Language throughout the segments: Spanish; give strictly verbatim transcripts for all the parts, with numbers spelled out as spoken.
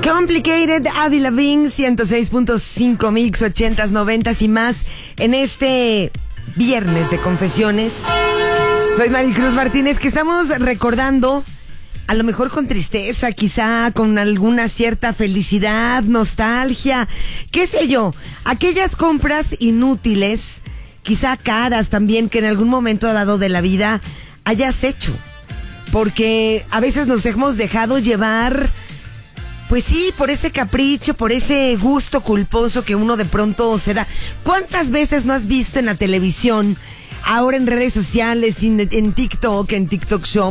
Complicated, Avril Lavigne, ciento seis punto cinco Mix, ochentas, noventas y más en este viernes de confesiones. Soy Maricruz Martínez, que estamos recordando, a lo mejor con tristeza, quizá con alguna cierta felicidad, nostalgia, qué sé yo, aquellas compras inútiles, quizá caras también, que en algún momento dado de la vida hayas hecho. Porque a veces nos hemos dejado llevar, pues sí, por ese capricho, por ese gusto culposo que uno de pronto se da. ¿Cuántas veces no has visto en la televisión, ahora en redes sociales, en, en TikTok, en TikTok Shop?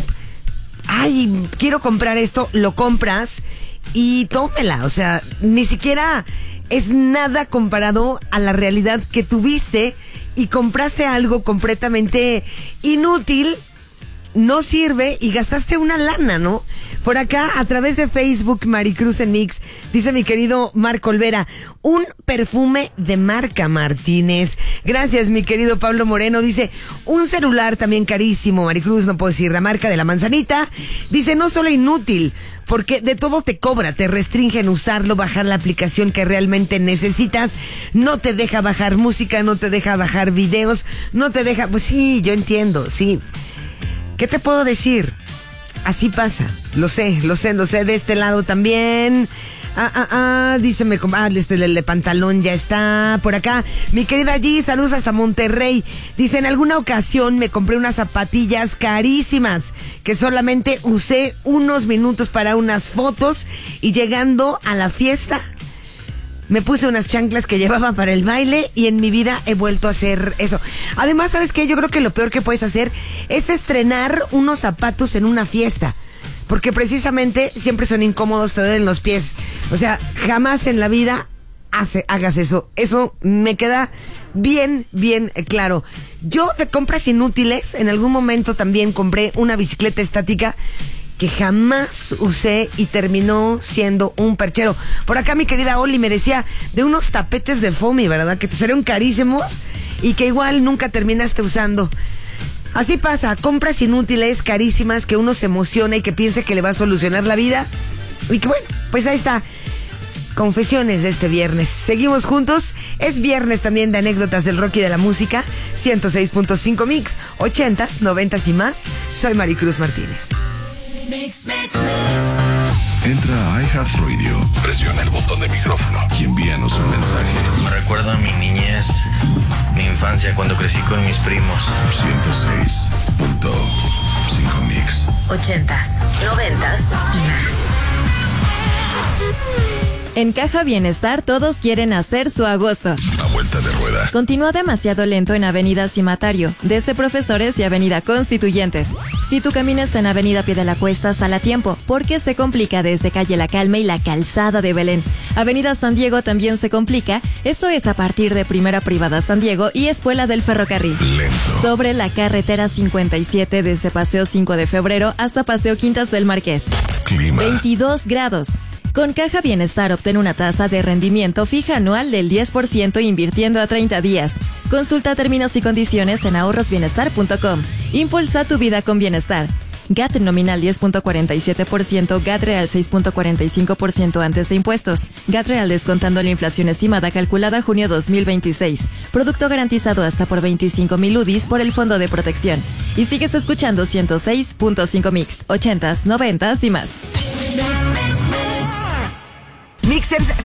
Ay, quiero comprar esto, lo compras y tómela. O sea, ni siquiera es nada comparado a la realidad que tuviste y compraste algo completamente inútil, no sirve y gastaste una lana, ¿no? Por acá, a través de Facebook, Maricruz en Mix, dice mi querido Marco Olvera, un perfume de marca, Martínez. Gracias, mi querido Pablo Moreno. Dice, un celular también carísimo, Maricruz, no puedo decir la marca, de la manzanita. Dice, no solo inútil, porque de todo te cobra, te restringe en usarlo, bajar la aplicación que realmente necesitas, no te deja bajar música, no te deja bajar videos, no te deja... Pues sí, yo entiendo, sí. ¿Qué te puedo decir? Así pasa, lo sé, lo sé, lo sé, de este lado también. Ah, ah, ah, díceme, ah, este el de pantalón ya está por acá. Mi querida G, saludos hasta Monterrey. Dice, en alguna ocasión me compré unas zapatillas carísimas que solamente usé unos minutos para unas fotos y llegando a la fiesta me puse unas chanclas que llevaba para el baile y en mi vida he vuelto a hacer eso. Además, ¿sabes qué? Yo creo que lo peor que puedes hacer es estrenar unos zapatos en una fiesta. Porque precisamente siempre son incómodos, te duelen los pies. O sea, jamás en la vida hace, hagas eso. Eso me queda bien, bien claro. Yo de compras inútiles, en algún momento también compré una bicicleta estática que jamás usé y terminó siendo un perchero. Por acá mi querida Oli me decía de unos tapetes de foamy, ¿verdad? Que te salieron carísimos y que igual nunca terminaste usando. Así pasa, compras inútiles, carísimas, que uno se emociona y que piensa que le va a solucionar la vida. Y que bueno, pues ahí está. Confesiones de este viernes. Seguimos juntos. Es viernes también de anécdotas del rock y de la música. ciento seis punto cinco Mix, ochentas, noventas y más. Soy Maricruz Martínez. Mix, mix, mix. Entra a iHeartRadio, presiona el botón de micrófono y envíanos un mensaje. Me recuerda a mi niñez, mi infancia cuando crecí con mis primos. ciento seis punto cinco Mix. Ochentas, noventas y más. En Caja Bienestar todos quieren hacer su agosto. A vuelta de rueda. Continúa demasiado lento en Avenida Cimatario, desde Profesores y Avenida Constituyentes. Si tú caminas en Avenida Pie de la Cuesta, sal a tiempo, porque se complica desde Calle La Calma y la Calzada de Belén. Avenida San Diego también se complica, esto es a partir de Primera Privada San Diego y Escuela del Ferrocarril. Lento. Sobre la carretera cincuenta y siete desde Paseo cinco de febrero hasta Paseo Quintas del Marqués. Clima. veintidós grados. Con Caja Bienestar obtén una tasa de rendimiento fija anual del diez por ciento invirtiendo a treinta días. Consulta términos y condiciones en ahorros bienestar punto com. Impulsa tu vida con bienestar. G A T nominal diez punto cuarenta y siete por ciento, G A T real seis punto cuarenta y cinco por ciento antes de impuestos. G A T real descontando la inflación estimada calculada junio dos mil veintiséis. Producto garantizado hasta por veinticinco mil U D Is por el Fondo de Protección. Y sigues escuchando ciento seis punto cinco Mix, ochentas, noventas y más. Mixers,